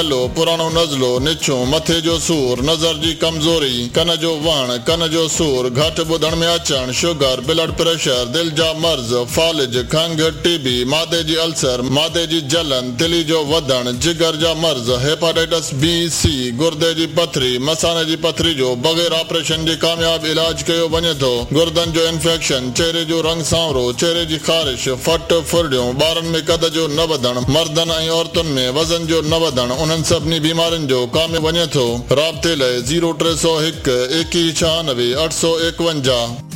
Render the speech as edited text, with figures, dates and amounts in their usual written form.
पुराणो नज़लो निछो मथे जो सूर नज़र जी कमज़ोरी कन जो वण कन जो सूर घट ॿुधण में अचण शुगर ब्लड प्रेशर दिल जा मर्ज़ फालिज खंघ टीबी मादे जी अल्सर मादे जी जलन दिली जो वधण जिगर जा मर्ज़ हेपाटाइटिस बी सी गुर्दे जी पथरी मसाने जी पथरी जो बग़ैर ऑपरेशन जे कामयाब इलाज कयो वञे थो गुर्दन जो इंफेक्शन चेहरे जो रंग सांवरो चेहरे जी ख़ारिश फट फुरड़ियूं ॿारनि में कद जो न वधण मर्दनि ऐं औरतुनि में वज़न जो न वधण उन्हनि सभिनी बीमारियुनि जो काम वञे थो राब्ते लाइ 0301 2196 851